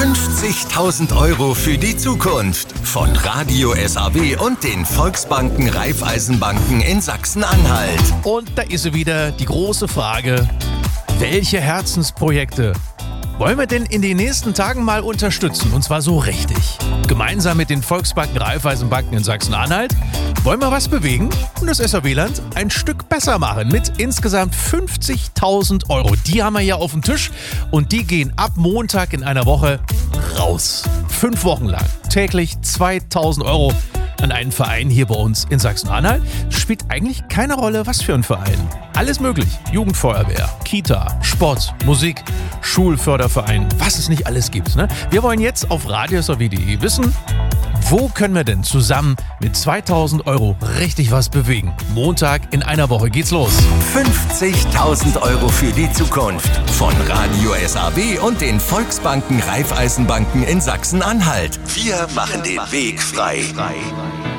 50.000 Euro für die Zukunft von Radio SAW und den Volksbanken Raiffeisenbanken in Sachsen-Anhalt. Und da ist sie wieder, die große Frage: Welche Herzensprojekte wollen wir denn in den nächsten Tagen mal unterstützen? Und zwar so richtig. Gemeinsam mit den Volksbanken Raiffeisenbanken in Sachsen-Anhalt wollen wir was bewegen und das SAW-Land ein Stück besser machen mit insgesamt 50.000 Euro. Die haben wir ja auf dem Tisch und die gehen ab Montag in einer Woche raus. 5 Wochen lang. Täglich 2.000 Euro an einen Verein hier bei uns in Sachsen-Anhalt. Spielt eigentlich keine Rolle, was für ein Verein. Alles möglich. Jugendfeuerwehr, Kita, Sport, Musik, Schulförderverein, was es nicht alles gibt. Ne? Wir wollen jetzt auf radiosaw.de wissen, wo können wir denn zusammen mit 2.000 Euro richtig was bewegen? Montag in einer Woche geht's los. 50.000 Euro für die Zukunft von Radio SAW und den Volksbanken Raiffeisenbanken in Sachsen-Anhalt. Wir machen den Weg frei.